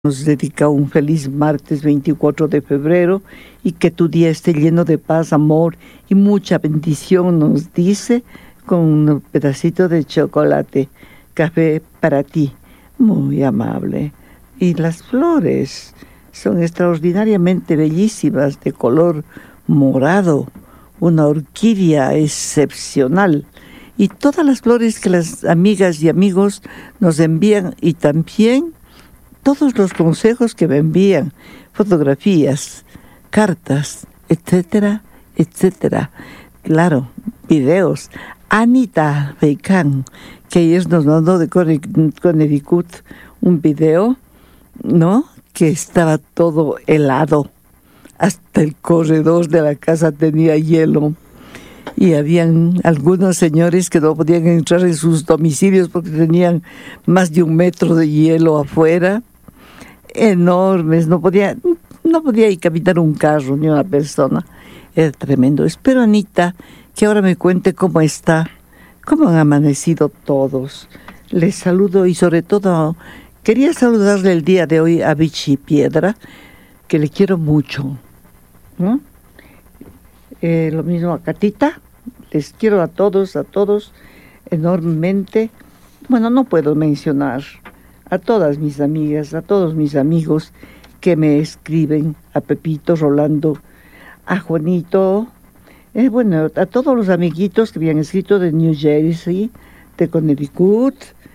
Nos dedica un feliz martes 24 de febrero y que tu día esté lleno de paz, amor y mucha bendición, nos dice con un pedacito de chocolate, café para ti, muy amable. Y las flores son extraordinariamente bellísimas, de color morado, una orquídea excepcional. Y todas las flores que las amigas y amigos nos envían y también todos los consejos que me envían, fotografías, cartas, etcétera, etcétera. Claro, videos. Anita Beicán, que ayer nos mandó de Connecticut un video, ¿no? Que estaba todo helado. Hasta el corredor de la casa tenía hielo. Y habían algunos señores que no podían entrar en sus domicilios porque tenían más de 1 metro de hielo afuera. Enormes, no podía ir caminar un carro ni una persona. Era tremendo. Espero, Anita, que ahora me cuente cómo está, cómo han amanecido todos. Les saludo y sobre todo quería saludarle el día de hoy a Vichy Piedra, que le quiero mucho, ¿no? Lo mismo a Catita, les quiero a todos enormemente. Bueno, no puedo mencionar a todas mis amigas, a todos mis amigos que me escriben, a Pepito, Rolando, a Juanito, bueno, a todos los amiguitos que me han escrito de New Jersey, de Connecticut,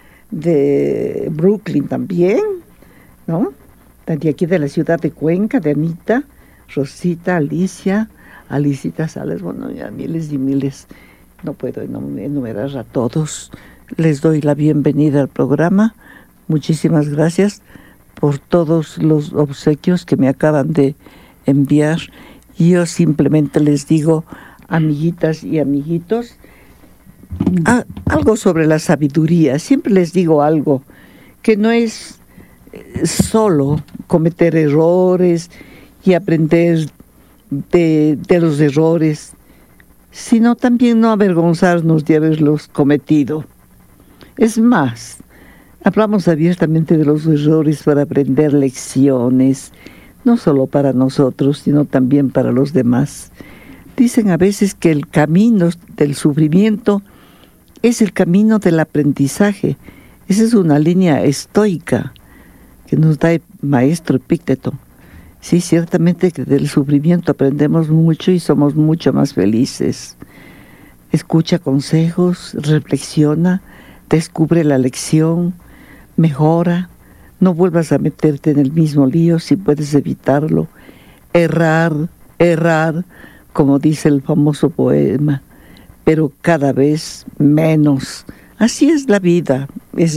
de Brooklyn también, ¿no? De aquí de la ciudad de Cuenca, de Anita, Rosita, Alicita Sales, bueno, ya miles y miles, no puedo enumerar a todos. Les doy la bienvenida al programa. Muchísimas gracias por todos los obsequios que me acaban de enviar. Yo simplemente les digo, amiguitas y amiguitos, algo sobre la sabiduría. Siempre les digo algo, que no es solo cometer errores y aprender de los errores, sino también no avergonzarnos de haberlos cometido. Es más, hablamos abiertamente de los errores para aprender lecciones, no solo para nosotros, sino también para los demás. Dicen a veces que el camino del sufrimiento es el camino del aprendizaje. Esa es una línea estoica que nos da el maestro Epicteto. Sí, ciertamente que del sufrimiento aprendemos mucho y somos mucho más felices. Escucha consejos, reflexiona, descubre la lección, mejora, no vuelvas a meterte en el mismo lío si puedes evitarlo. Errar, como dice el famoso poema, pero cada vez menos. Así es la vida,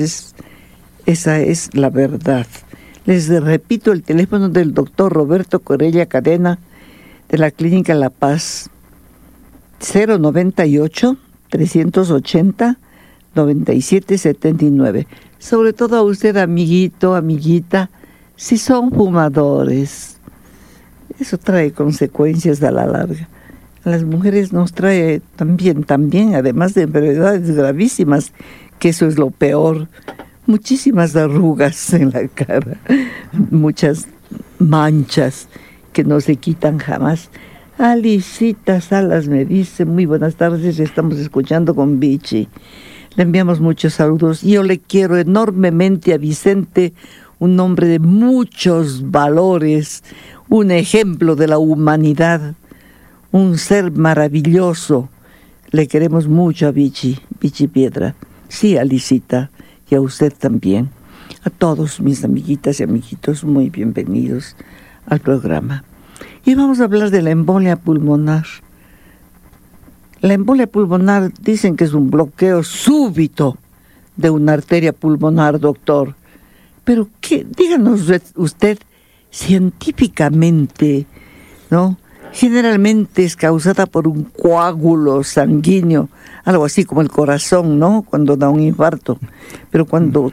esa es la verdad. Les repito el teléfono del doctor Roberto Corella Cadena, de la Clínica La Paz, 098-380-9779. Sobre todo a usted, amiguito, amiguita, si son fumadores, eso trae consecuencias a la larga. A las mujeres nos trae también, además de enfermedades gravísimas, que eso es lo peor, muchísimas arrugas en la cara, muchas manchas que no se quitan jamás. Alicita Salas me dice, muy buenas tardes, estamos escuchando con Vichy. Le enviamos muchos saludos. Yo le quiero enormemente a Vicente, un hombre de muchos valores, un ejemplo de la humanidad, un ser maravilloso. Le queremos mucho a Vichy Piedra. Sí, Alicita, y a usted también. A todos mis amiguitas y amiguitos, muy bienvenidos al programa. Y vamos a hablar de la embolia pulmonar. La embolia pulmonar dicen que es un bloqueo súbito de una arteria pulmonar, doctor. Pero díganos usted científicamente, ¿no? Generalmente es causada por un coágulo sanguíneo, algo así como el corazón, ¿no? Cuando da un infarto. Pero cuando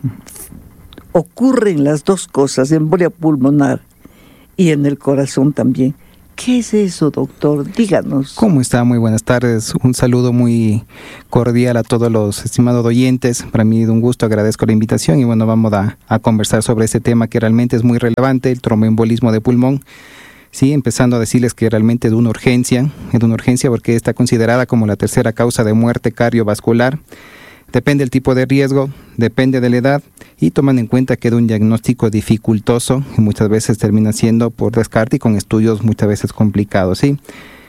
ocurren las dos cosas, embolia pulmonar y en el corazón también, ¿Qué es eso, doctor? Díganos. ¿Cómo está? Muy buenas tardes. Un saludo muy cordial a todos los estimados oyentes. Para mí es un gusto, agradezco la invitación y bueno, vamos a conversar sobre este tema que realmente es muy relevante, el tromboembolismo de pulmón. Sí, empezando a decirles que realmente es de una urgencia porque está considerada como la tercera causa de muerte cardiovascular. Depende del tipo de riesgo, depende de la edad y toman en cuenta que es un diagnóstico dificultoso y muchas veces termina siendo por descarte y con estudios muchas veces complicados, ¿sí?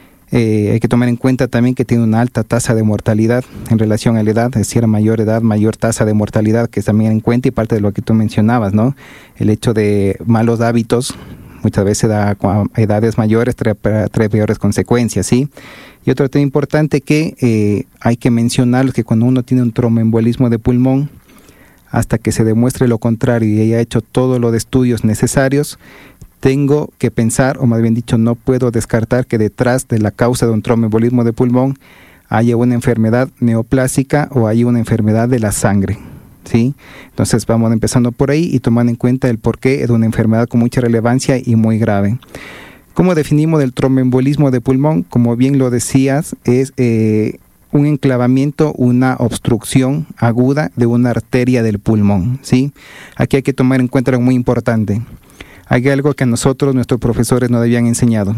Hay que tomar en cuenta también que tiene una alta tasa de mortalidad en relación a la edad, es decir, a mayor edad, mayor tasa de mortalidad, que también en cuenta y parte de lo que tú mencionabas, ¿no? El hecho de malos hábitos muchas veces a edades mayores trae peores consecuencias, ¿sí? Y otro tema importante que hay que mencionar es que cuando uno tiene un tromboembolismo de pulmón, hasta que se demuestre lo contrario y haya hecho todo lo de estudios necesarios, tengo que pensar, o más bien dicho, no puedo descartar que detrás de la causa de un tromboembolismo de pulmón haya una enfermedad neoplásica o haya una enfermedad de la sangre, ¿sí? Entonces vamos empezando por ahí y tomando en cuenta el porqué de una enfermedad con mucha relevancia y muy grave. ¿Cómo definimos el tromboembolismo de pulmón? Como bien lo decías, es un enclavamiento, una obstrucción aguda de una arteria del pulmón, ¿sí? Aquí hay que tomar en cuenta algo muy importante. Hay algo que a nosotros, nuestros profesores, nos habían enseñado.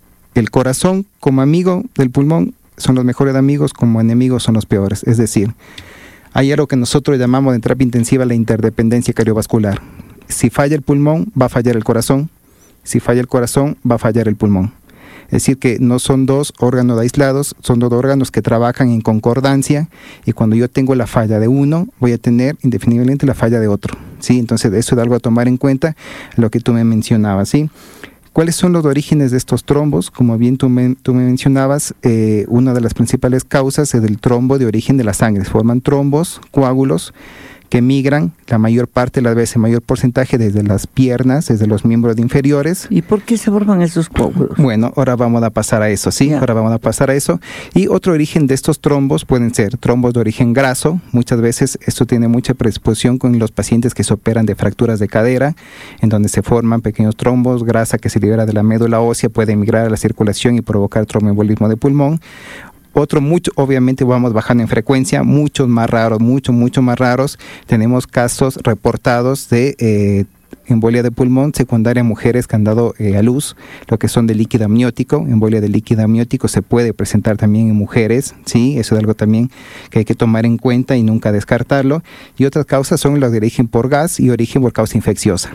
El corazón, como amigo del pulmón, son los mejores amigos, como enemigos son los peores. Es decir, hay algo que nosotros llamamos en terapia intensiva la interdependencia cardiovascular. Si falla el pulmón, va a fallar el corazón. Si falla el corazón, va a fallar el pulmón. Es decir, que no son dos órganos aislados, son dos órganos que trabajan en concordancia y cuando yo tengo la falla de uno, voy a tener indefiniblemente la falla de otro, ¿sí? Entonces, eso es algo a tomar en cuenta, lo que tú me mencionabas, ¿sí? ¿Cuáles son los orígenes de estos trombos? Como bien tú me mencionabas, una de las principales causas es el trombo de origen de la sangre. Se forman trombos, coágulos, que migran la mayor parte de las veces, el mayor porcentaje desde las piernas, desde los miembros inferiores. ¿Y por qué se forman esos coágulos? Bueno, ahora vamos a pasar a eso, ¿sí? Ahora vamos a pasar a eso. Y otro origen de estos trombos pueden ser trombos de origen graso. Muchas veces esto tiene mucha predisposición con los pacientes que se operan de fracturas de cadera, en donde se forman pequeños trombos, grasa que se libera de la médula ósea, puede migrar a la circulación y provocar tromboembolismo de pulmón. Otro, obviamente vamos bajando en frecuencia, muchos más raros, mucho más raros. Tenemos casos reportados de embolia de pulmón secundaria en mujeres que han dado a luz, lo que son de líquido amniótico. Embolia de líquido amniótico se puede presentar también en mujeres, ¿sí? Eso es algo también que hay que tomar en cuenta y nunca descartarlo. Y otras causas son las de origen por gas y origen por causa infecciosa.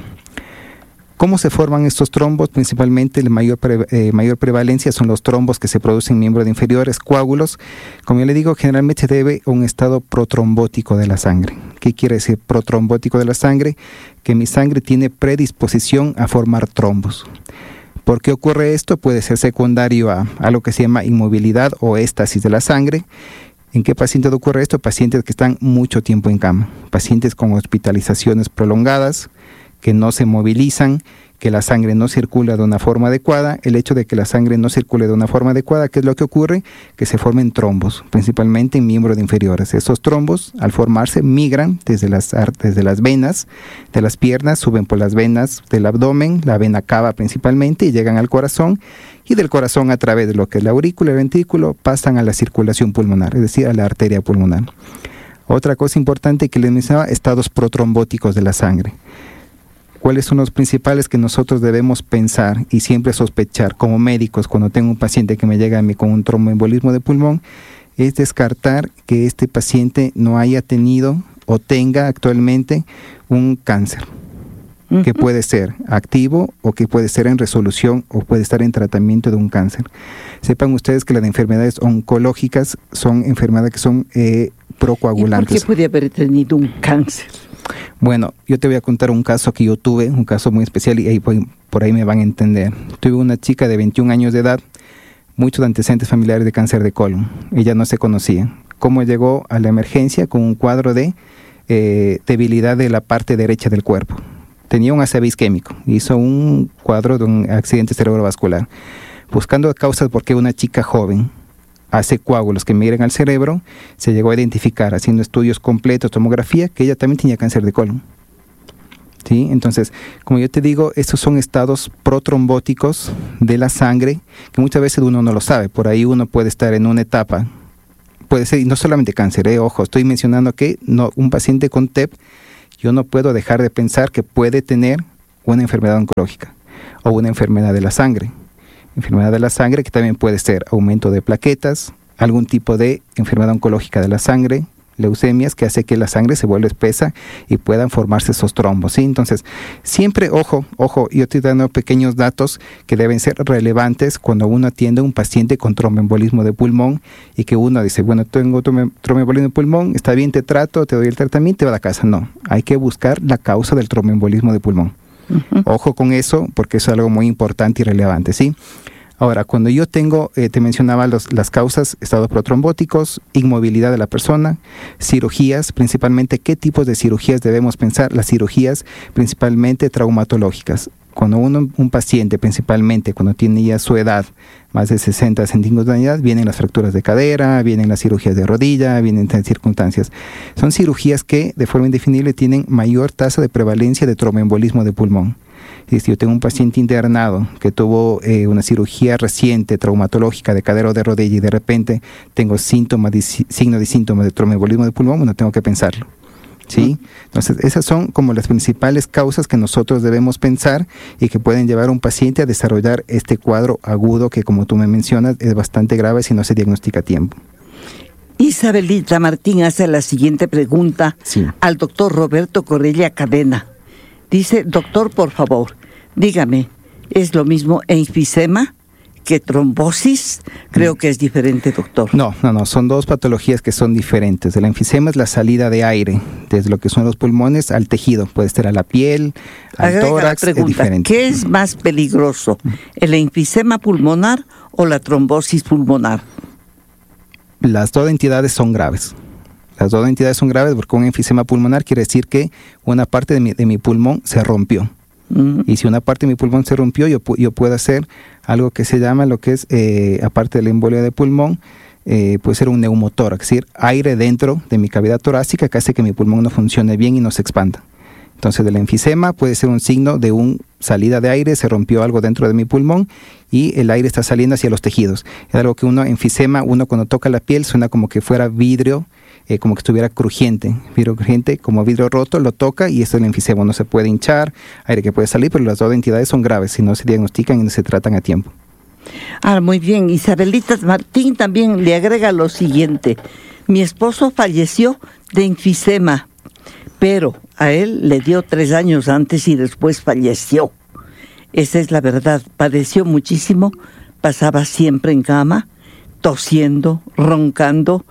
¿Cómo se forman estos trombos? Principalmente la mayor prevalencia son los trombos que se producen en miembros inferiores, coágulos. Como yo le digo, generalmente se debe a un estado protrombótico de la sangre. ¿Qué quiere decir protrombótico de la sangre? Que mi sangre tiene predisposición a formar trombos. ¿Por qué ocurre esto? Puede ser secundario a lo que se llama inmovilidad o éstasis de la sangre. ¿En qué pacientes ocurre esto? Pacientes que están mucho tiempo en cama, pacientes con hospitalizaciones prolongadas, que no se movilizan, que la sangre no circula de una forma adecuada. El hecho de que la sangre no circule de una forma adecuada, ¿qué es lo que ocurre? Que se formen trombos, principalmente en miembros inferiores. Esos trombos, al formarse, migran desde las venas de las piernas, suben por las venas del abdomen, la vena cava principalmente, y llegan al corazón, y del corazón a través de lo que es la aurícula y el ventrículo, pasan a la circulación pulmonar, es decir, a la arteria pulmonar. Otra cosa importante que les mencionaba, estados protrombóticos de la sangre. ¿Cuáles son los principales que nosotros debemos pensar y siempre sospechar como médicos cuando tengo un paciente que me llega a mí con un tromboembolismo de pulmón? Es descartar que este paciente no haya tenido o tenga actualmente un cáncer, que puede ser activo o que puede ser en resolución o puede estar en tratamiento de un cáncer. Sepan ustedes que las enfermedades oncológicas son enfermedades que son procoagulantes. ¿Y por qué puede haber tenido un cáncer? Bueno, yo te voy a contar un caso que yo tuve, un caso muy especial y por ahí me van a entender. Tuve una chica de 21 años de edad, muchos antecedentes familiares de cáncer de colon. Ella no se conocía. ¿Cómo llegó a la emergencia? Con un cuadro de debilidad de la parte derecha del cuerpo. Tenía un ACV isquémico, hizo un cuadro de un accidente cerebrovascular. Buscando causas por qué una chica joven hace coágulos que migran al cerebro, se llegó a identificar, haciendo estudios completos, tomografía, que ella también tenía cáncer de colon. ¿sí? Entonces, como yo te digo, estos son estados protrombóticos de la sangre que muchas veces uno no lo sabe. Por ahí uno puede estar en una etapa, puede ser, y no solamente cáncer, ojo, estoy mencionando que un paciente con TEP, yo no puedo dejar de pensar que puede tener una enfermedad oncológica o una enfermedad de la sangre. Enfermedad de la sangre que también puede ser aumento de plaquetas, algún tipo de enfermedad oncológica de la sangre, leucemias, que hace que la sangre se vuelva espesa y puedan formarse esos trombos, ¿sí? Entonces, siempre, ojo, yo estoy dando pequeños datos que deben ser relevantes cuando uno atiende a un paciente con tromboembolismo de pulmón y que uno dice, bueno, tengo tromboembolismo de pulmón, está bien, te trato, te doy el tratamiento, te vas a la casa. No, hay que buscar la causa del tromboembolismo de pulmón. Uh-huh. Ojo con eso, porque eso es algo muy importante y relevante, ¿sí? Ahora, cuando yo tengo, te mencionaba las causas, estados protrombóticos, inmovilidad de la persona, cirugías, principalmente, ¿qué tipos de cirugías debemos pensar? Las cirugías principalmente traumatológicas. Cuando un paciente, principalmente cuando tiene ya su edad, más de 60 centímetros de edad, vienen las fracturas de cadera, vienen las cirugías de rodilla, vienen circunstancias. Son cirugías que de forma indefinible tienen mayor tasa de prevalencia de tromboembolismo de pulmón. Si yo tengo un paciente internado que tuvo una cirugía reciente, traumatológica de cadera o de rodilla y de repente tengo signos y síntomas de tromboembolismo de pulmón, bueno, tengo que pensarlo. ¿Sí? Entonces, esas son como las principales causas que nosotros debemos pensar y que pueden llevar a un paciente a desarrollar este cuadro agudo que, como tú me mencionas, es bastante grave si no se diagnostica a tiempo. Isabelita Martín hace la siguiente pregunta al doctor Roberto Corella Cadena. Dice, doctor, por favor, dígame, ¿es lo mismo enfisema que trombosis? Creo que es diferente, doctor. No, son dos patologías que son diferentes. El enfisema es la salida de aire, desde lo que son los pulmones al tejido, puede ser a la piel, al tórax, pregunta, es diferente. ¿Qué es más peligroso, el enfisema pulmonar o la trombosis pulmonar? Las dos entidades son graves. Las dos entidades son graves porque un enfisema pulmonar quiere decir que una parte de mi pulmón se rompió. Y si una parte de mi pulmón se rompió, yo puedo hacer algo que se llama, lo que es, aparte de la embolia de pulmón, puede ser un neumotórax, es decir, aire dentro de mi cavidad torácica que hace que mi pulmón no funcione bien y no se expanda. Entonces, el enfisema puede ser un signo de una salida de aire, se rompió algo dentro de mi pulmón y el aire está saliendo hacia los tejidos. Es algo que enfisema, cuando toca la piel suena como que fuera vidrio, como que estuviera crujiente, como vidrio roto, lo toca y esto es el enfisema. No se puede hinchar, aire que puede salir, pero las dos entidades son graves si no se diagnostican y no se tratan a tiempo. Muy bien. Isabelita Martín también le agrega lo siguiente. Mi esposo falleció de enfisema, pero a él le dio 3 años antes y después falleció. Esa es la verdad. Padeció muchísimo, pasaba siempre en cama, tosiendo, roncando,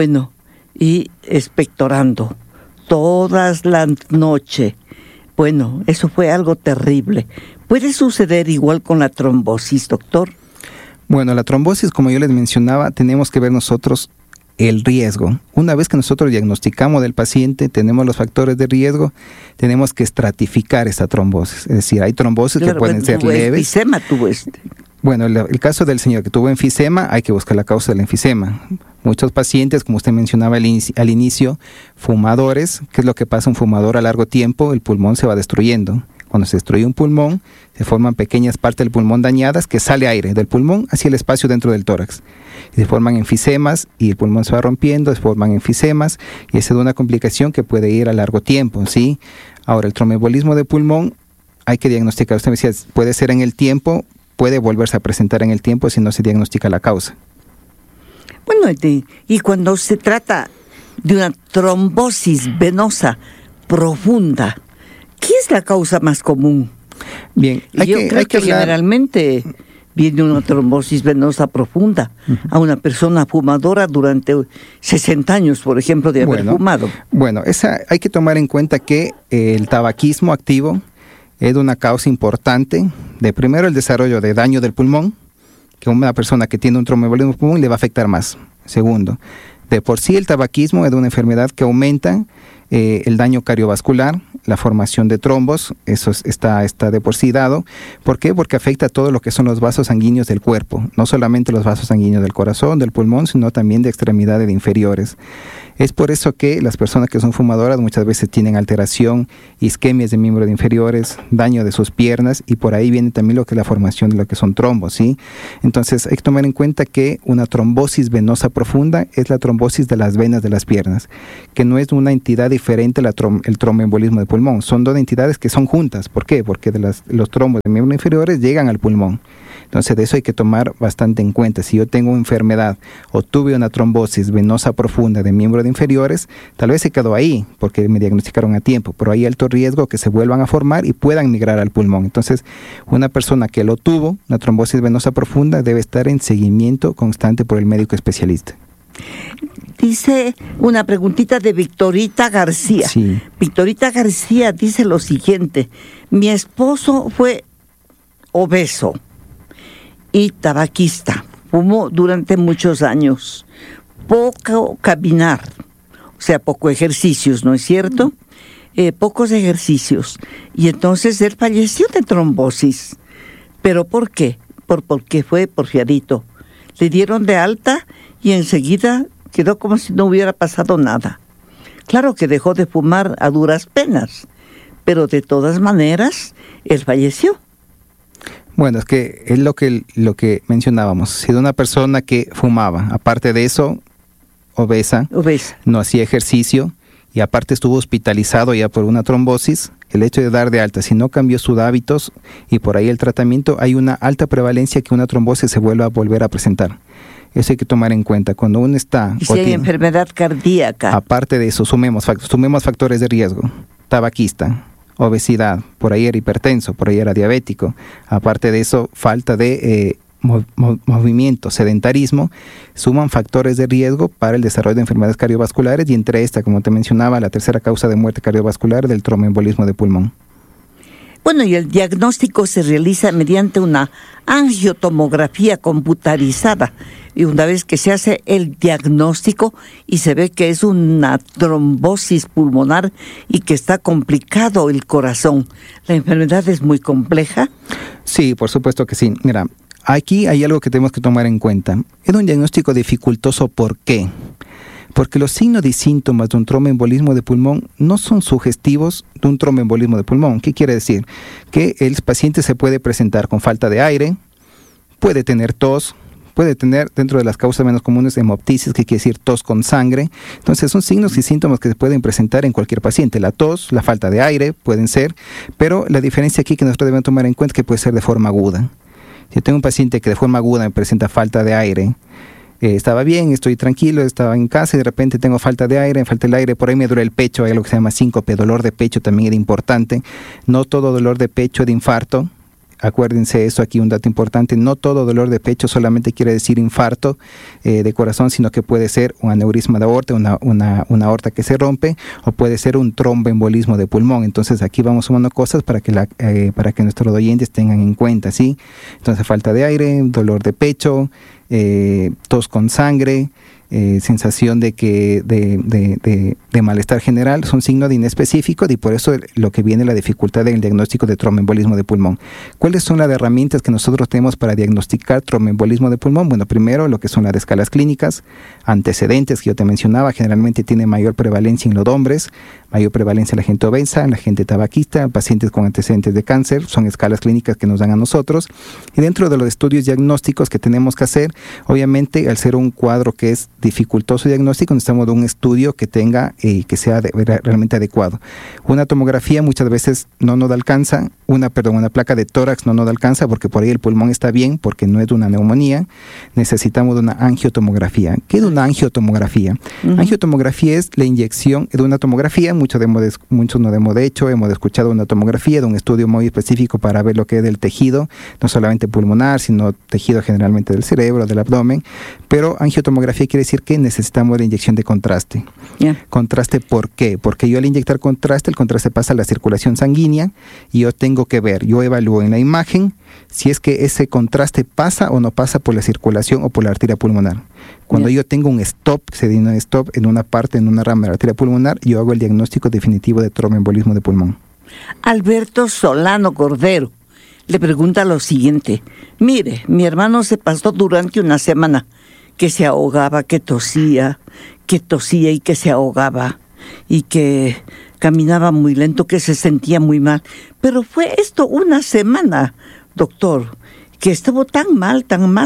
y expectorando todas las noches. Bueno, eso fue algo terrible. ¿Puede suceder igual con la trombosis, doctor? Bueno, la trombosis, como yo les mencionaba, tenemos que ver nosotros el riesgo. Una vez que nosotros diagnosticamos del paciente, tenemos los factores de riesgo, tenemos que estratificar esa trombosis. Es decir, hay trombosis que pueden ser leves. Enfisema tuvo Bueno, el caso del señor que tuvo enfisema, hay que buscar la causa del enfisema. Muchos pacientes, como usted mencionaba al inicio, fumadores, ¿qué es lo que pasa? Un fumador a largo tiempo, el pulmón se va destruyendo. Cuando se destruye un pulmón, se forman pequeñas partes del pulmón dañadas que sale aire del pulmón hacia el espacio dentro del tórax. Y se forman enfisemas y el pulmón se va rompiendo, se forman enfisemas y esa es una complicación que puede ir a largo tiempo, ¿sí? Ahora, el tromboembolismo de pulmón hay que diagnosticar. Usted me decía, puede ser en el tiempo, puede volverse a presentar en el tiempo si no se diagnostica la causa. Bueno, y cuando se trata de una trombosis venosa profunda, ¿qué es la causa más común? Bien, yo creo que generalmente viene una trombosis venosa profunda a una persona fumadora durante 60 años, por ejemplo, de haber fumado. Bueno, hay que tomar en cuenta que el tabaquismo activo es una causa importante de, primero, el desarrollo de daño del pulmón, que una persona que tiene un tromboembolismo de pulmón le va a afectar más. Segundo, de por sí el tabaquismo es una enfermedad que aumenta el daño cardiovascular, la formación de trombos, eso está de por sí dado. ¿Por qué? Porque afecta a todo lo que son los vasos sanguíneos del cuerpo, no solamente los vasos sanguíneos del corazón, del pulmón, sino también de extremidades inferiores. Es por eso que las personas que son fumadoras muchas veces tienen alteración, isquemias de miembros inferiores, daño de sus piernas, y por ahí viene también lo que es la formación de lo que son trombos, ¿sí? Entonces hay que tomar en cuenta que una trombosis venosa profunda es la trombosis de las venas de las piernas, que no es una entidad diferente el tromboembolismo de pulmón. Son dos entidades que son juntas. ¿Por qué? Porque los trombos de miembros inferiores llegan al pulmón. Entonces de eso hay que tomar bastante en cuenta. Si yo tengo una enfermedad o tuve una trombosis venosa profunda de miembros inferiores, tal vez se quedó ahí porque me diagnosticaron a tiempo, pero hay alto riesgo que se vuelvan a formar y puedan migrar al pulmón. Entonces una persona que lo tuvo, una trombosis venosa profunda, debe estar en seguimiento constante por el médico especialista. Dice una preguntita de Victorita García. Sí. Victorita García dice lo siguiente: mi esposo fue obeso y tabaquista, fumó durante muchos años, poco caminar, o sea, poco ejercicios, ¿no es cierto? Pocos ejercicios, y entonces él falleció de trombosis. ¿Pero por qué? Porque fue porfiadito. Le dieron de alta y enseguida quedó como si no hubiera pasado nada. Claro que dejó de fumar a duras penas, pero de todas maneras, él falleció. Bueno, es que es lo que mencionábamos. Si de una persona que fumaba, aparte de eso, obesa, no hacía ejercicio y aparte estuvo hospitalizado ya por una trombosis, el hecho de dar de alta, si no cambió sus hábitos y por ahí el tratamiento, hay una alta prevalencia que una trombosis se vuelva a volver a presentar. Eso hay que tomar en cuenta. Cuando uno está... Y si hay enfermedad cardíaca. Aparte de eso, sumemos factores de riesgo. Tabaquista, obesidad, por ahí era hipertenso, por ahí era diabético. Aparte de eso, falta de movimiento, sedentarismo, suman factores de riesgo para el desarrollo de enfermedades cardiovasculares, y entre esta, como te mencionaba, la tercera causa de muerte cardiovascular del tromboembolismo de pulmón. Bueno, y el diagnóstico se realiza mediante una angiotomografía computarizada. Y una vez que se hace el diagnóstico y se ve que es una trombosis pulmonar y que está complicado el corazón, ¿la enfermedad es muy compleja? Sí, por supuesto que sí. Mira, aquí hay algo que tenemos que tomar en cuenta. Es un diagnóstico dificultoso. ¿Por qué? Porque los signos y síntomas de un tromboembolismo de pulmón no son sugestivos de un tromboembolismo de pulmón. ¿Qué quiere decir? Que el paciente se puede presentar con falta de aire, puede tener tos, puede tener, dentro de las causas menos comunes, hemoptisis, que quiere decir tos con sangre. Entonces son signos y síntomas que se pueden presentar en cualquier paciente. La tos, la falta de aire pueden ser, pero la diferencia aquí que nosotros debemos tomar en cuenta es que puede ser de forma aguda. Si yo tengo un paciente que de forma aguda me presenta falta de aire, estaba bien, estoy tranquilo, estaba en casa y de repente tengo falta de aire, por ahí me duele el pecho, hay algo que se llama síncope, dolor de pecho también era importante. No todo dolor de pecho de infarto, acuérdense eso aquí, un dato importante, no todo dolor de pecho solamente quiere decir infarto de corazón, sino que puede ser un aneurisma de aorta, una aorta que se rompe, o puede ser un tromboembolismo de pulmón. Entonces aquí vamos sumando cosas para que nuestros oyentes tengan en cuenta, ¿sí? Entonces falta de aire, dolor de pecho, tos con sangre, sensación de malestar general, son signos de inespecífico, y por eso lo que viene la dificultad en el diagnóstico de tromboembolismo de pulmón. ¿Cuáles son las herramientas que nosotros tenemos para diagnosticar tromboembolismo de pulmón? Bueno, primero lo que son las escalas clínicas, antecedentes que yo te mencionaba, generalmente tiene mayor prevalencia en los hombres, mayor prevalencia en la gente obesa, en la gente tabaquista, pacientes con antecedentes de cáncer, son escalas clínicas que nos dan a nosotros. Y dentro de los estudios diagnósticos que tenemos que hacer, obviamente al ser un cuadro que es dificultoso diagnóstico, necesitamos de un estudio que tenga que sea realmente adecuado. Una tomografía muchas veces no nos alcanza, una placa de tórax no nos alcanza porque por ahí el pulmón está bien, porque no es de una neumonía. Necesitamos de una angiotomografía. ¿Qué es una angiotomografía? Angiotomografía es la inyección de una tomografía. Muchos no hemos hecho, hemos escuchado una tomografía de un estudio muy específico para ver lo que es del tejido, no solamente pulmonar, sino tejido generalmente del cerebro, del abdomen. Pero angiotomografía quiere decir que necesitamos la inyección de contraste. ¿Contraste por qué? Porque yo al inyectar contraste, el contraste pasa a la circulación sanguínea y yo tengo que ver, yo evalúo en la imagen si es que ese contraste pasa o no pasa por la circulación o por la arteria pulmonar. Cuando yo tengo un stop, se dice un stop en una parte, en una rama de la arteria pulmonar, yo hago el diagnóstico definitivo de tromboembolismo de pulmón. Alberto Solano Cordero le pregunta lo siguiente: mire, mi hermano se pasó durante una semana que se ahogaba, que tosía, que tosía y que se ahogaba y que caminaba muy lento, que se sentía muy mal. Pero fue esto una semana, doctor, que estuvo tan mal,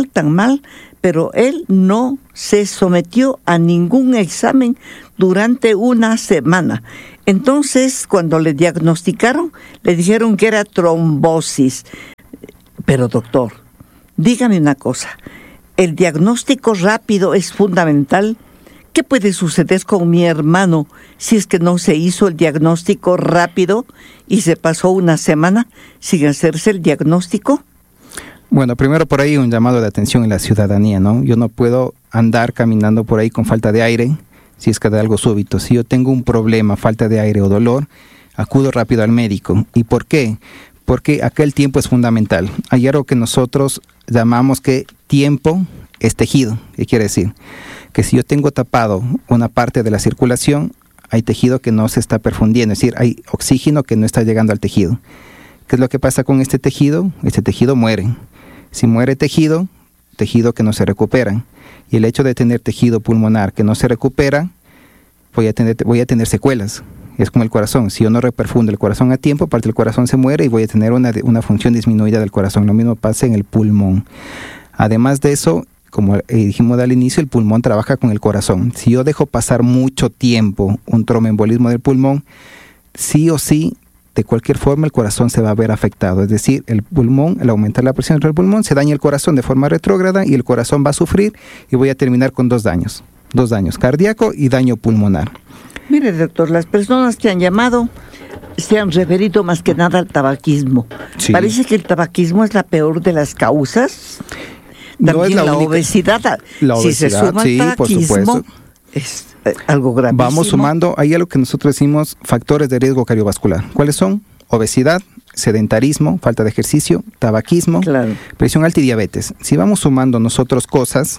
pero él no se sometió a ningún examen durante una semana. Entonces, cuando le diagnosticaron, le dijeron que era trombosis. Pero doctor, dígame una cosa, el diagnóstico rápido es fundamental. ¿Qué puede suceder con mi hermano si es que no se hizo el diagnóstico rápido y se pasó una semana sin hacerse el diagnóstico? Bueno, primero por ahí un llamado de atención en la ciudadanía, ¿no? Yo no puedo andar caminando por ahí con falta de aire si es que da algo súbito. Si yo tengo un problema, falta de aire o dolor, acudo rápido al médico. ¿Y por qué? Porque acá el tiempo es fundamental. Hay algo que nosotros llamamos que tiempo es tejido. ¿Qué quiere decir? Que si yo tengo tapado una parte de la circulación, hay tejido que no se está perfundiendo, es decir, hay oxígeno que no está llegando al tejido. ¿Qué es lo que pasa con este tejido? Este tejido muere. Si muere tejido que no se recupera. Y el hecho de tener tejido pulmonar que no se recupera, voy a tener secuelas. Es como el corazón. Si yo no reperfundo el corazón a tiempo, parte del corazón se muere y voy a tener una función disminuida del corazón. Lo mismo pasa en el pulmón. Además de eso, como dijimos al inicio, el pulmón trabaja con el corazón. Si yo dejo pasar mucho tiempo un tromboembolismo del pulmón, sí o sí, de cualquier forma el corazón se va a ver afectado. Es decir, el pulmón, al aumentar la presión dentro del pulmón, se daña el corazón de forma retrógrada y el corazón va a sufrir y voy a terminar con dos daños cardíaco y daño pulmonar. Mire, doctor, las personas que han llamado se han referido más que nada al tabaquismo. Sí. Parece que el tabaquismo es la peor de las causas. También no es la obesidad. Si se suma el tabaquismo, es algo gravísimo. Vamos sumando, hay algo que nosotros decimos factores de riesgo cardiovascular. ¿Cuáles son? Obesidad, sedentarismo, falta de ejercicio, tabaquismo, presión alta y diabetes. Si vamos sumando nosotros cosas,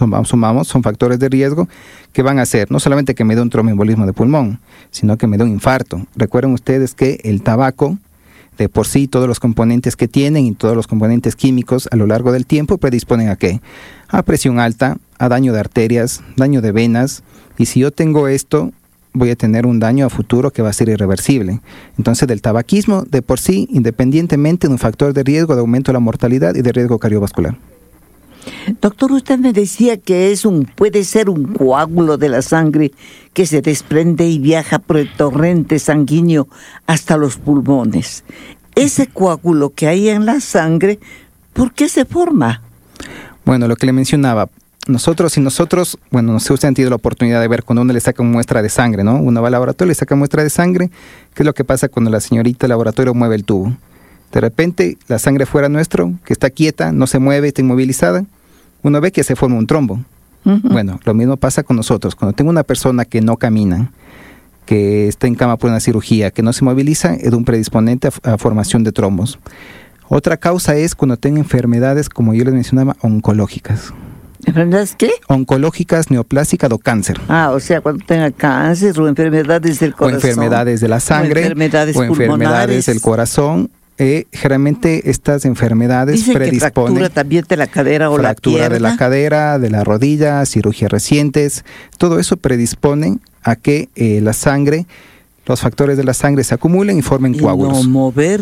son factores de riesgo que van a hacer no solamente que me dé un tromboembolismo de pulmón, sino que me dé un infarto. Recuerden ustedes que el tabaco, de por sí, todos los componentes que tienen y todos los componentes químicos a lo largo del tiempo predisponen ¿a qué? A presión alta, a daño de arterias, daño de venas, y si yo tengo esto, voy a tener un daño a futuro que va a ser irreversible. Entonces, del tabaquismo, de por sí, independientemente de un factor de riesgo de aumento de la mortalidad y de riesgo cardiovascular. Doctor, usted me decía que puede ser un coágulo de la sangre que se desprende y viaja por el torrente sanguíneo hasta los pulmones. Ese coágulo que hay en la sangre, ¿por qué se forma? Bueno, lo que le mencionaba, nosotros, bueno, no sé si usted ha tenido la oportunidad de ver cuando uno le saca muestra de sangre, ¿no? Uno va al laboratorio, le saca muestra de sangre. ¿Qué es lo que pasa cuando la señorita del laboratorio mueve el tubo? De repente, la sangre fuera nuestro, que está quieta, no se mueve, está inmovilizada, uno ve que se forma un trombo. Uh-huh. Bueno, lo mismo pasa con nosotros. Cuando tengo una persona que no camina, que está en cama por una cirugía, que no se moviliza, es un predisponente a formación de trombos. Otra causa es cuando tengo enfermedades, como yo les mencionaba, oncológicas. ¿Enfermedades qué? Oncológicas, neoplásicas o cáncer. O sea, cuando tenga cáncer o enfermedades del corazón. O enfermedades de la sangre. O enfermedades del corazón. Generalmente estas enfermedades dicen predisponen que fractura también de la cadera o la pierna. Fractura de la cadera, de la rodilla, cirugías recientes. Todo eso predispone a que la sangre, los factores de la sangre se acumulen y formen coágulos. El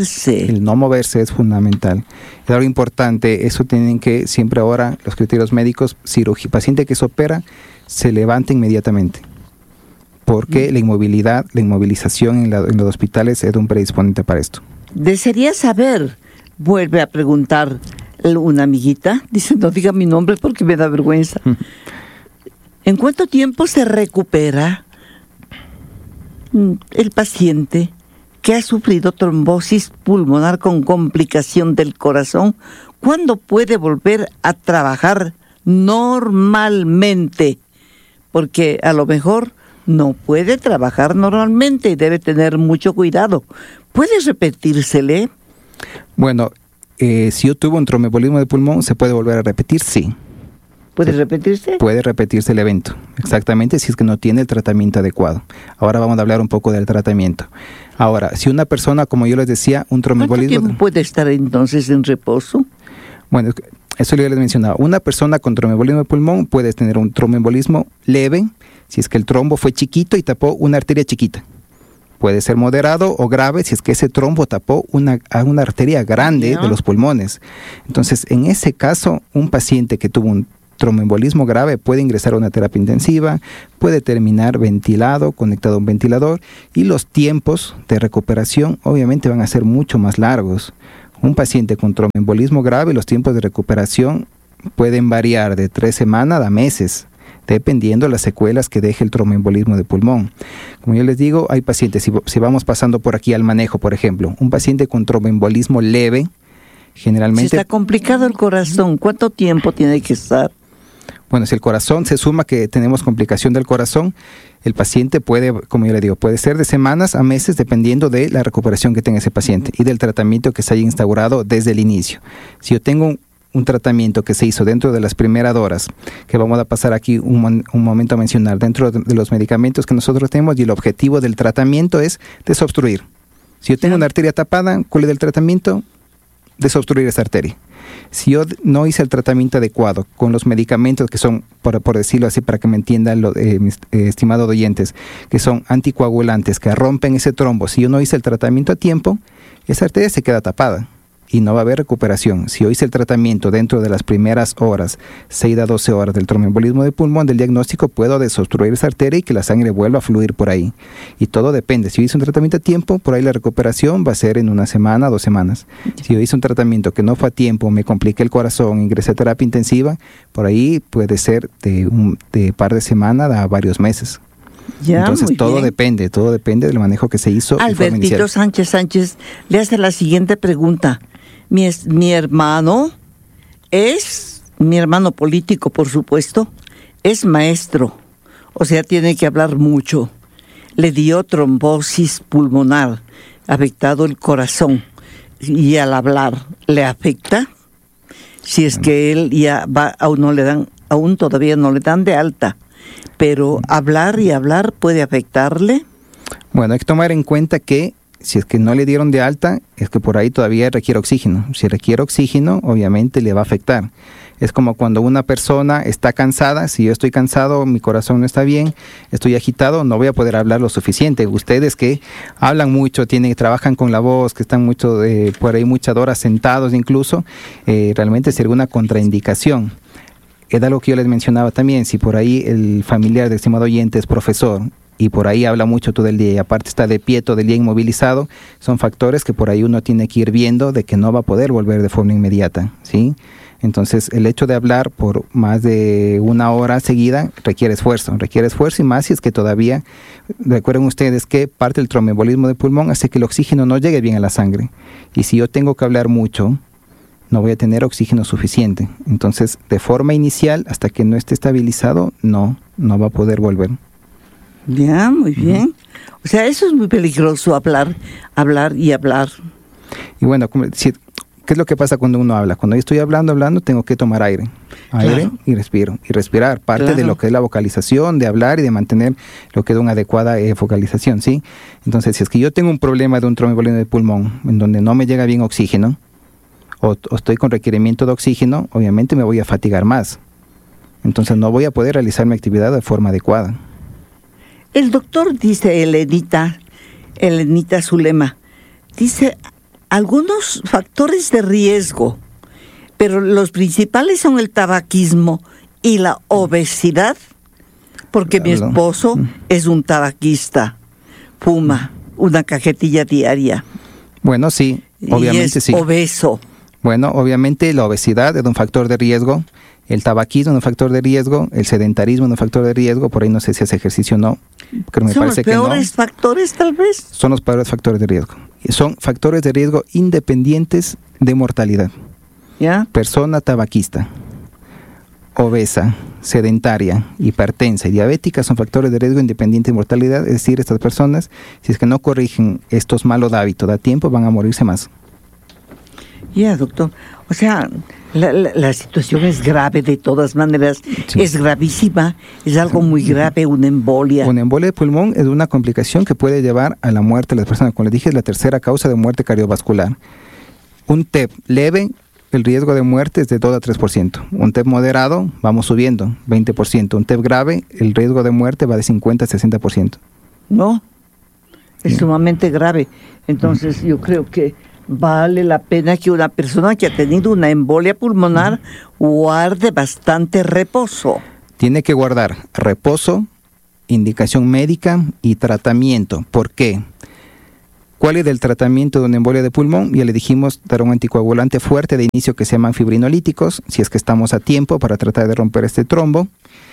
no moverse es fundamental. Es algo importante, eso tienen que siempre ahora los criterios médicos, paciente que se opera, se levanta inmediatamente. Porque la inmovilización en los hospitales es un predisponente para esto. Desearía saber, vuelve a preguntar una amiguita, dice, no diga mi nombre porque me da vergüenza. ¿En cuánto tiempo se recupera el paciente que ha sufrido trombosis pulmonar con complicación del corazón? ¿Cuándo puede volver a trabajar normalmente? Porque a lo mejor no puede trabajar normalmente y debe tener mucho cuidado. ¿Puede repetírsele? Bueno, si yo tuve un tromboembolismo de pulmón, ¿se puede volver a repetir? Sí. ¿Puede repetirse? Puede repetirse el evento, exactamente, si es que no tiene el tratamiento adecuado. Ahora vamos a hablar un poco del tratamiento. Ahora, si una persona, como yo les decía, un tromboembolismo... ¿Cuánto tiempo puede estar entonces en reposo? Bueno, Eso yo les mencionaba. Una persona con tromboembolismo de pulmón puede tener un tromboembolismo leve, si es que el trombo fue chiquito y tapó una arteria chiquita. Puede ser moderado o grave si es que ese trombo tapó una arteria grande de los pulmones. Entonces, en ese caso, un paciente que tuvo un tromboembolismo grave puede ingresar a una terapia intensiva, puede terminar ventilado, conectado a un ventilador, y los tiempos de recuperación obviamente van a ser mucho más largos. Un paciente con tromboembolismo grave, los tiempos de recuperación pueden variar de 3 semanas a meses, dependiendo de las secuelas que deje el tromboembolismo de pulmón. Como yo les digo, hay pacientes, si vamos pasando por aquí al manejo, por ejemplo, un paciente con tromboembolismo leve, generalmente... Si está complicado el corazón, ¿cuánto tiempo tiene que estar? Bueno, si el corazón se suma que tenemos complicación del corazón, el paciente puede, como yo le digo, puede ser de semanas a meses dependiendo de la recuperación que tenga ese paciente y del tratamiento que se haya instaurado desde el inicio. Si yo tengo un tratamiento que se hizo dentro de las primeras horas, que vamos a pasar aquí un momento a mencionar, dentro de los medicamentos que nosotros tenemos, y el objetivo del tratamiento es desobstruir. Si yo tengo una arteria tapada, ¿cuál es el tratamiento? Desobstruir esa arteria. Si yo no hice el tratamiento adecuado con los medicamentos que son, por decirlo así, para que me entiendan mis estimados oyentes, que son anticoagulantes, que rompen ese trombo, si yo no hice el tratamiento a tiempo, esa arteria se queda tapada y no va a haber recuperación. Si yo hice el tratamiento dentro de las primeras horas, 6 a 12 horas del tromboembolismo de pulmón, del diagnóstico, puedo desobstruir esa arteria y que la sangre vuelva a fluir por ahí. Y todo depende. Si yo hice un tratamiento a tiempo, por ahí la recuperación va a ser en 1 semana, 2 semanas. Si yo hice un tratamiento que no fue a tiempo, me compliqué el corazón, ingresé a terapia intensiva, por ahí puede ser de par de semanas a varios meses. Ya, entonces todo depende del manejo que se hizo. Albertito Sánchez le hace la siguiente pregunta. Mi hermano político, por supuesto, es maestro, o sea, tiene que hablar mucho. Le dio trombosis pulmonar, afectado el corazón, y al hablar, ¿le afecta? Si es que él ya va, aún todavía no le dan de alta, pero hablar puede afectarle. Bueno, hay que tomar en cuenta que si es que no le dieron de alta, es que por ahí todavía requiere oxígeno. Si requiere oxígeno, obviamente le va a afectar. Es como cuando una persona está cansada. Si yo estoy cansado, mi corazón no está bien, estoy agitado, no voy a poder hablar lo suficiente. Ustedes que hablan mucho, trabajan con la voz, que están mucho por ahí muchas horas sentados incluso, realmente sería una contraindicación. Es algo que yo les mencionaba también. Si por ahí el familiar del estimado oyente es profesor y por ahí habla mucho todo el día y aparte está de pie todo el día inmovilizado, son factores que por ahí uno tiene que ir viendo de que no va a poder volver de forma inmediata, ¿sí? Entonces el hecho de hablar por más de 1 hora seguida requiere esfuerzo y más si es que todavía, recuerden ustedes que parte del tromboembolismo de pulmón hace que el oxígeno no llegue bien a la sangre, y si yo tengo que hablar mucho, no voy a tener oxígeno suficiente. Entonces, de forma inicial, hasta que no esté estabilizado, no va a poder volver. Ya, muy bien. O sea, eso es muy peligroso, hablar. Y bueno, ¿qué es lo que pasa cuando uno habla? Cuando yo estoy hablando, tengo que tomar aire claro. Y respirar. Parte claro. de lo que es la vocalización, de hablar y de mantener lo que es una adecuada vocalización, ¿sí? Entonces, si es que yo tengo un problema de un tromboembolismo de pulmón, en donde no me llega bien oxígeno, o estoy con requerimiento de oxígeno, obviamente me voy a fatigar más. Entonces no voy a poder realizar mi actividad de forma adecuada. El doctor dice, Elenita Zulema, dice algunos factores de riesgo, pero los principales son el tabaquismo y la obesidad, porque mi esposo es un tabaquista, fuma una cajetilla diaria. Bueno, sí, obviamente sí. Y es obeso. Bueno, obviamente la obesidad es un factor de riesgo, el tabaquismo es un factor de riesgo, el sedentarismo es un factor de riesgo, por ahí no sé si hace ejercicio o no, pero me parece que no. ¿Son los peores factores tal vez? Son los peores factores de riesgo. Son factores de riesgo independientes de mortalidad. ¿Ya? Persona tabaquista, obesa, sedentaria, hipertensa y diabética son factores de riesgo independientes de mortalidad, es decir, estas personas, si es que no corrigen estos malos hábitos a tiempo, van a morirse más. Ya, doctor. O sea, la situación es grave de todas maneras. Sí. Es gravísima, es algo muy grave, una embolia. Una embolia de pulmón es una complicación que puede llevar a la muerte de las personas. Como les dije, es la tercera causa de muerte cardiovascular. Un TEP leve el riesgo de muerte es de 2 a 3%. Un TEP moderado, vamos subiendo, 20%. Un TEP grave, el riesgo de muerte va de 50 a 60%. No, es sumamente grave. Entonces yo creo que vale la pena que una persona que ha tenido una embolia pulmonar guarde bastante reposo. Tiene que guardar reposo, indicación médica y tratamiento. ¿Por qué? ¿Cuál es el tratamiento de una embolia de pulmón? Ya le dijimos, dar un anticoagulante fuerte de inicio que se llaman fibrinolíticos, si es que estamos a tiempo para tratar de romper este trombo.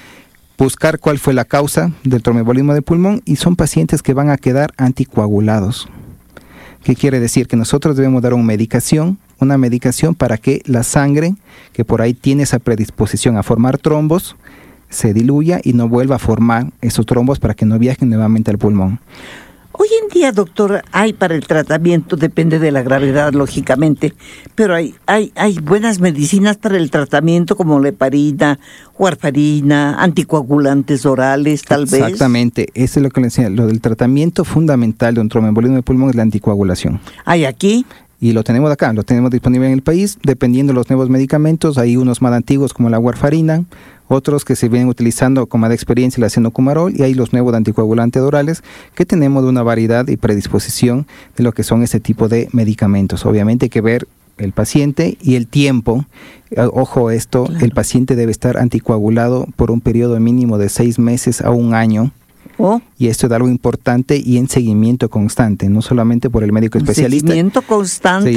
Buscar cuál fue la causa del tromboembolismo de pulmón, y son pacientes que van a quedar anticoagulados. ¿Qué quiere decir? Que nosotros debemos dar una medicación para que la sangre, que por ahí tiene esa predisposición a formar trombos, se diluya y no vuelva a formar esos trombos para que no viajen nuevamente al pulmón. Hoy en día, doctor, hay para el tratamiento, depende de la gravedad, lógicamente, pero hay buenas medicinas para el tratamiento como la heparina, warfarina, anticoagulantes orales, tal vez. Exactamente, eso es lo que le decía. Lo del tratamiento fundamental de un tromboembolismo de pulmón es la anticoagulación. ¿Hay aquí? Y lo tenemos acá, lo tenemos disponible en el país, dependiendo de los nuevos medicamentos. Hay unos más antiguos como la warfarina, otros que se vienen utilizando con más experiencia, la cenocumarol, y hay los nuevos anticoagulantes orales, que tenemos de una variedad y predisposición de lo que son ese tipo de medicamentos. Obviamente hay que ver el paciente y el tiempo. Ojo esto, claro. El paciente debe estar anticoagulado por un periodo mínimo de 6 meses a 1 año. Y esto es algo importante y en seguimiento constante, no solamente por el médico especialista. Seguimiento constante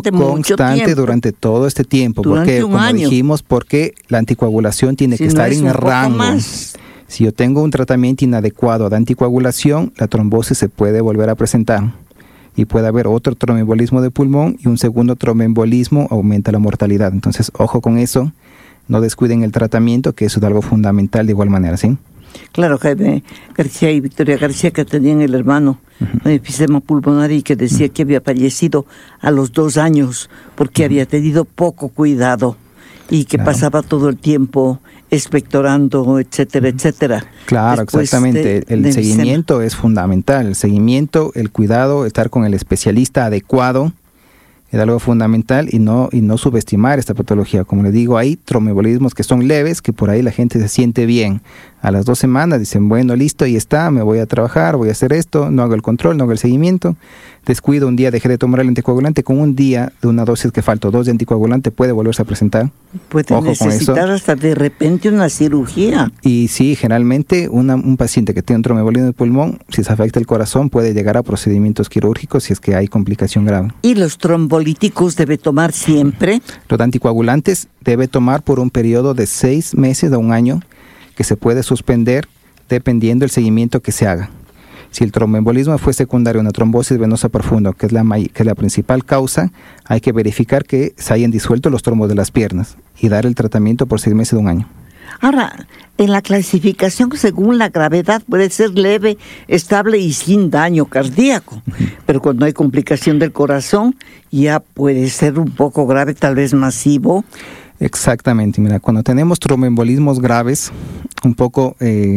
durante todo este tiempo. Porque, como dijimos, porque la anticoagulación tiene que estar en rango. Si yo tengo un tratamiento inadecuado de anticoagulación, la trombosis se puede volver a presentar. Y puede haber otro tromboembolismo de pulmón, y un segundo tromboembolismo aumenta la mortalidad. Entonces, ojo con eso, no descuiden el tratamiento, que eso es algo fundamental de igual manera, ¿sí? Claro, Jaime García y Victoria García, que tenían el hermano enfisema pulmonar y que decía que había fallecido a los 2 años porque había tenido poco cuidado y que pasaba todo el tiempo expectorando, etcétera, etcétera. Claro, exactamente. El seguimiento es fundamental. El seguimiento, el cuidado, estar con el especialista adecuado es algo fundamental, y no subestimar esta patología. Como les digo, hay tromboembolismos que son leves, que por ahí la gente se siente bien. A las 2 semanas dicen, bueno, listo, y está, me voy a trabajar, voy a hacer esto, no hago el control, no hago el seguimiento. Descuido un día, dejé de tomar el anticoagulante, con un día de una dosis que faltó 2 de anticoagulante puede volverse a presentar. Puede necesitar hasta de repente una cirugía. Y sí, generalmente un paciente que tiene un tromboembolismo de pulmón, si se afecta el corazón, puede llegar a procedimientos quirúrgicos si es que hay complicación grave. ¿Y los trombolíticos debe tomar siempre? Los anticoagulantes debe tomar por un periodo de 6 meses a 1 año, que se puede suspender dependiendo del seguimiento que se haga. Si el tromboembolismo fue secundario a una trombosis venosa profunda, que es la principal causa, hay que verificar que se hayan disuelto los trombos de las piernas y dar el tratamiento por 6 meses a 1 año. Ahora, en la clasificación según la gravedad puede ser leve, estable y sin daño cardíaco, pero cuando hay complicación del corazón ya puede ser un poco grave, tal vez masivo. Exactamente, mira, cuando tenemos tromboembolismos graves, un poco,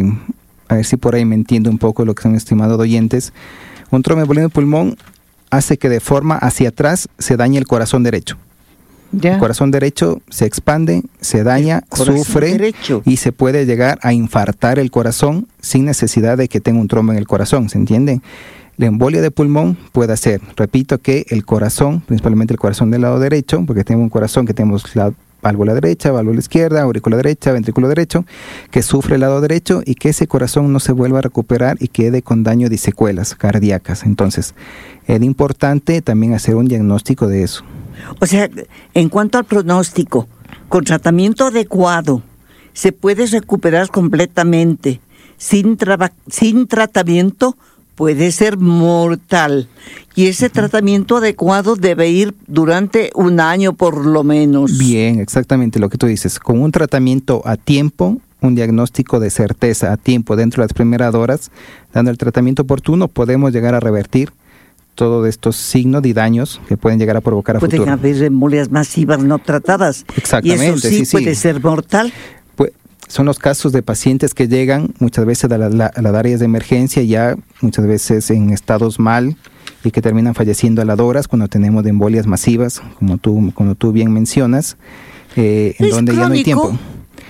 a ver si por ahí me entiendo un poco lo que son, estimados oyentes, un tromboembolismo de pulmón hace que de forma hacia atrás se dañe el corazón derecho. ¿Ya? El corazón derecho se expande, se daña, sufre derecho, y se puede llegar a infartar el corazón sin necesidad de que tenga un trombo en el corazón, ¿se entiende? La embolia de pulmón puede hacer, repito, que el corazón, principalmente el corazón del lado derecho, porque tenemos un corazón que tenemos la válvula derecha, válvula izquierda, aurícula derecha, ventrículo derecho, que sufre el lado derecho y que ese corazón no se vuelva a recuperar y quede con daño de secuelas cardíacas. Entonces, es importante también hacer un diagnóstico de eso. O sea, en cuanto al pronóstico, con tratamiento adecuado, se puede recuperar completamente. Sin tratamiento puede ser mortal. Y ese tratamiento adecuado debe ir durante 1 año por lo menos. Bien, exactamente lo que tú dices. Con un tratamiento a tiempo, un diagnóstico de certeza a tiempo dentro de las primeras horas, dando el tratamiento oportuno, podemos llegar a revertir todos estos signos y daños que pueden llegar a provocar a futuro. Pueden haber embolias masivas no tratadas. Exactamente. ¿Y eso sí puede ser mortal? Pues, son los casos de pacientes que llegan muchas veces a las áreas de emergencia, ya muchas veces en estados mal, y que terminan falleciendo a las horas cuando tenemos embolias masivas, como tú bien mencionas, en donde ya no hay tiempo.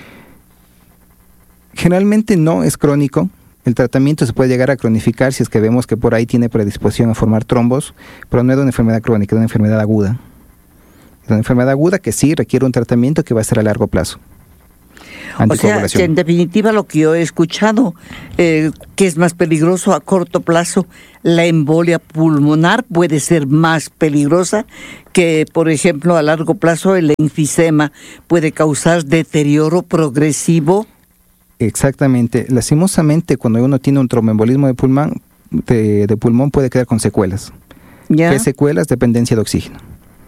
Generalmente no es crónico. El tratamiento se puede llegar a cronificar si es que vemos que por ahí tiene predisposición a formar trombos, pero no es de una enfermedad crónica, es de una enfermedad aguda. Es una enfermedad aguda que sí requiere un tratamiento que va a ser a largo plazo. O sea, que en definitiva lo que yo he escuchado, que es más peligroso a corto plazo, la embolia pulmonar puede ser más peligrosa que, por ejemplo, a largo plazo el enfisema puede causar deterioro progresivo. Exactamente. Lastimosamente, cuando uno tiene un tromboembolismo de pulmón puede quedar con secuelas. ¿Ya? ¿Qué secuelas? Dependencia de oxígeno.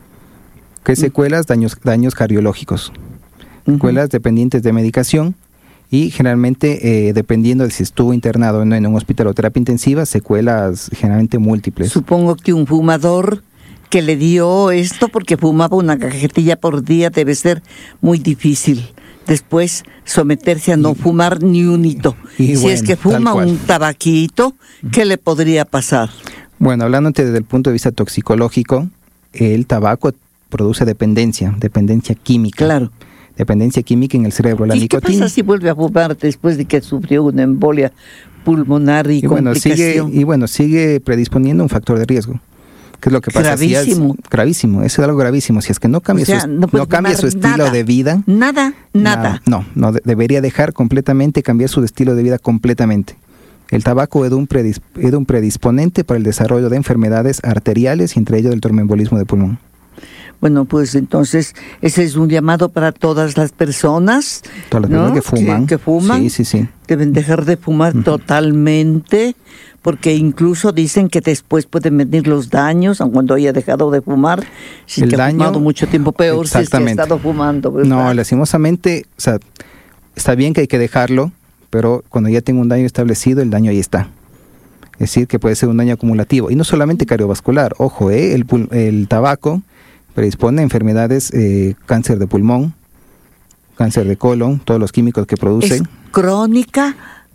¿Qué secuelas? Daños cardiológicos. Secuelas dependientes de medicación y generalmente dependiendo de si estuvo internado en un hospital o terapia intensiva, secuelas generalmente múltiples. Supongo que un fumador que le dio esto porque fumaba una cajetilla por día debe ser muy difícil después someterse a no fumar ni un hito. Si bueno, es que fuma un tabaquito, ¿qué le podría pasar? Bueno, hablándote desde el punto de vista toxicológico, el tabaco produce dependencia química. Claro. Dependencia química en el cerebro. La nicotina. ¿Qué pasa si vuelve a fumar después de que sufrió una embolia pulmonar y complicación? Sigue predisponiendo un factor de riesgo. ¿Qué es lo que pasa? Gravísimo. Gravísimo, eso es algo gravísimo. Si es que no cambia, no cambia su estilo de vida. Nada. No, debería dejar completamente, cambiar su estilo de vida completamente. El tabaco es un predisponente para el desarrollo de enfermedades arteriales y entre ellos el tromboembolismo de pulmón. Bueno, pues entonces ese es un llamado para todas las personas, todas las personas que fuman. Que fuman. Sí. Deben dejar de fumar totalmente, porque incluso dicen que después pueden venir los daños, aun cuando haya dejado de fumar, si ha fumado mucho tiempo, peor si es que ha estado fumando, ¿verdad? No, lastimosamente, o sea, está bien que hay que dejarlo, pero cuando ya tengo un daño establecido, el daño ahí está. Es decir, que puede ser un daño acumulativo. Y no solamente cardiovascular, ojo, el tabaco predispone a enfermedades, cáncer de pulmón, cáncer de colon, todos los químicos que producen. ¿Es crónica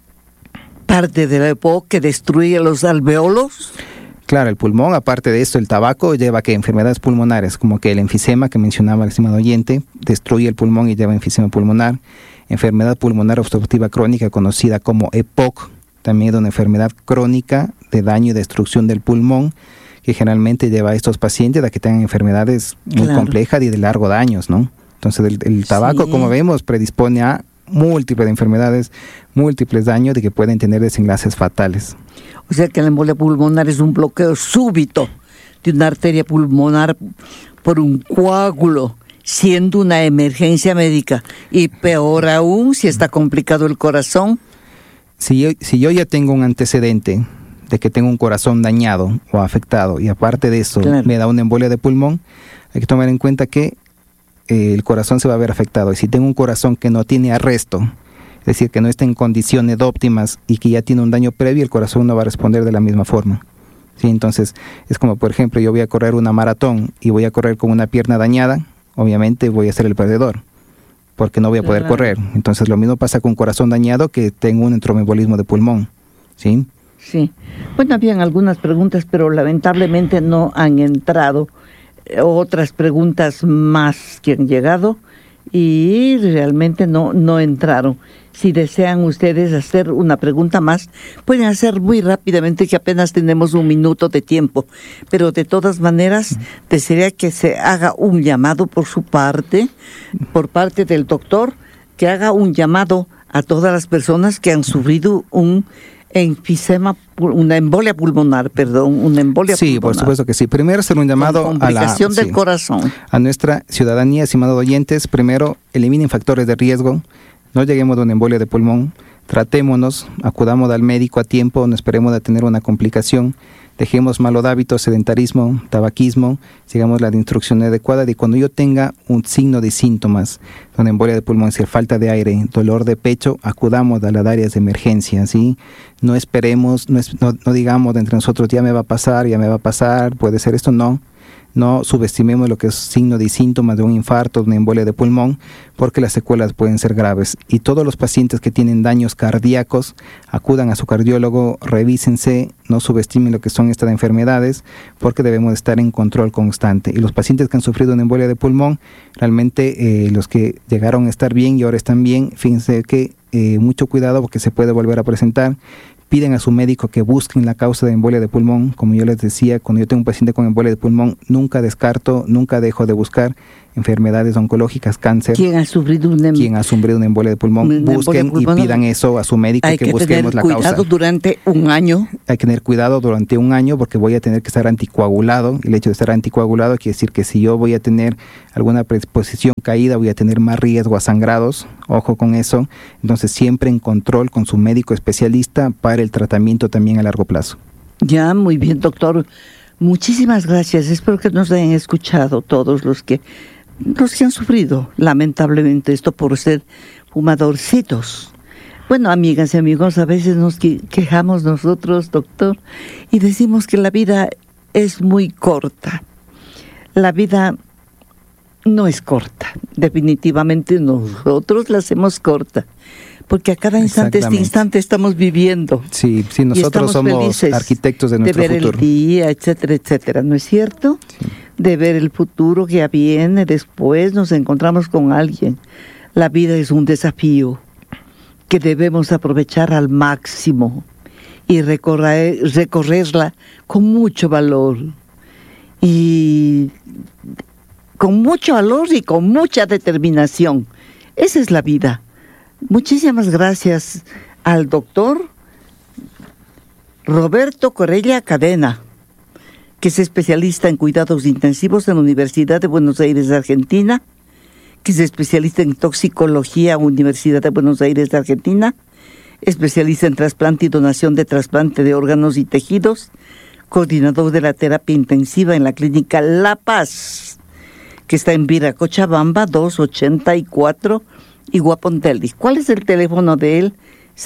parte de la EPOC que destruye los alveolos? Claro, el pulmón, aparte de esto, el tabaco lleva a enfermedades pulmonares, como que el enfisema que mencionaba el estimado oyente, destruye el pulmón y lleva enfisema pulmonar. Enfermedad pulmonar obstructiva crónica conocida como EPOC, también es una enfermedad crónica de daño y destrucción del pulmón, que generalmente lleva a estos pacientes a que tengan enfermedades muy complejas y de largo daños, ¿no? Entonces el tabaco, como vemos, predispone a múltiples enfermedades, múltiples daños de que pueden tener desenlaces fatales. O sea que la embolia pulmonar es un bloqueo súbito de una arteria pulmonar por un coágulo, siendo una emergencia médica. Y peor aún si está complicado el corazón. Si yo ya tengo un antecedente de que tengo un corazón dañado o afectado y aparte de eso me da una embolia de pulmón, hay que tomar en cuenta que el corazón se va a ver afectado. Y si tengo un corazón que no tiene arresto, es decir, que no está en condiciones óptimas y que ya tiene un daño previo, el corazón no va a responder de la misma forma. ¿Sí? Entonces, es como, por ejemplo, yo voy a correr una maratón y voy a correr con una pierna dañada, obviamente voy a ser el perdedor, porque no voy a poder correr. Entonces, lo mismo pasa con un corazón dañado que tengo un tromboembolismo de pulmón. ¿Sí? Sí. Bueno, habían algunas preguntas, pero lamentablemente no han entrado. Otras preguntas más que han llegado y realmente no entraron. Si desean ustedes hacer una pregunta más, pueden hacer muy rápidamente, que apenas tenemos un minuto de tiempo. Pero de todas maneras, desearía que se haga un llamado por parte del doctor, que haga un llamado a todas las personas que han sufrido una embolia pulmonar. Sí, por supuesto que sí. Primero hacer un llamado complicación del corazón. A nuestra ciudadanía, estimados oyentes. Primero, eliminen factores de riesgo. No lleguemos a una embolia de pulmón. Tratémonos, acudamos al médico a tiempo, no esperemos a tener una complicación. Dejemos malos hábitos, sedentarismo, tabaquismo, sigamos la instrucción adecuada. Y cuando yo tenga un signo de síntomas de una embolia de pulmón, si falta de aire, dolor de pecho, acudamos a las áreas de emergencia, ¿sí? No esperemos, no digamos entre nosotros, ya me va a pasar, puede ser esto, no. no subestimemos lo que es signo y síntomas de un infarto, de una embolia de pulmón, porque las secuelas pueden ser graves. Y todos los pacientes que tienen daños cardíacos, acudan a su cardiólogo, revísense, no subestimen lo que son estas enfermedades, porque debemos estar en control constante. Y los pacientes que han sufrido una embolia de pulmón, realmente los que llegaron a estar bien y ahora están bien, fíjense que mucho cuidado porque se puede volver a presentar. Piden a su médico que busquen la causa de embolia de pulmón. Como yo les decía, cuando yo tengo un paciente con embolia de pulmón, nunca descarto, nunca dejo de buscar enfermedades oncológicas, cáncer. ¿Quién ha sufrido una embolia de pulmón? Busquen y pidan eso a su médico, que busquemos la causa. Hay que tener cuidado durante un año. Hay que tener cuidado durante un año porque voy a tener que estar anticoagulado. El hecho de estar anticoagulado quiere decir que si yo voy a tener alguna predisposición caída, voy a tener más riesgo a sangrados. Ojo con eso. Entonces siempre en control con su médico especialista para el tratamiento también a largo plazo. Ya, muy bien, doctor. Muchísimas gracias. Espero que nos hayan escuchado todos los que han sufrido lamentablemente esto por ser fumadorcitos. Bueno, amigas y amigos, a veces nos quejamos nosotros, doctor, y decimos que la vida es muy corta. La vida no es corta, definitivamente nosotros la hacemos corta, porque a cada instante, este instante estamos viviendo. Sí, nosotros somos arquitectos de nuestro futuro. De ver el día, etcétera, etcétera, ¿no es cierto? Sí. De ver el futuro que ya viene, después nos encontramos con alguien. La vida es un desafío que debemos aprovechar al máximo y recorrerla con mucho valor. Y con mucho valor y con mucha determinación. Esa es la vida. Muchísimas gracias al doctor Roberto Corella Cadena, que es especialista en cuidados intensivos en la Universidad de Buenos Aires de Argentina, que es especialista en toxicología, Universidad de Buenos Aires de Argentina, especialista en trasplante y donación de trasplante de órganos y tejidos, coordinador de la terapia intensiva en la clínica La Paz, que está en Viracochabamba 284 y Guapontelli. ¿Cuál es el teléfono de él?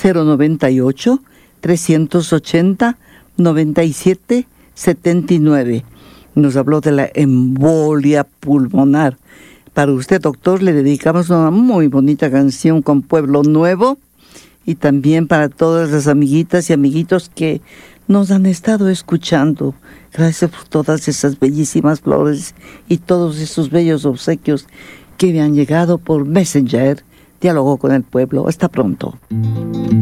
098-380-9779. Nos habló de la embolia pulmonar. Para usted, doctor, le dedicamos una muy bonita canción con Pueblo Nuevo, y también para todas las amiguitas y amiguitos que nos han estado escuchando. Gracias por todas esas bellísimas flores y todos esos bellos obsequios que me han llegado por Messenger. Diálogo con el Pueblo. Hasta pronto.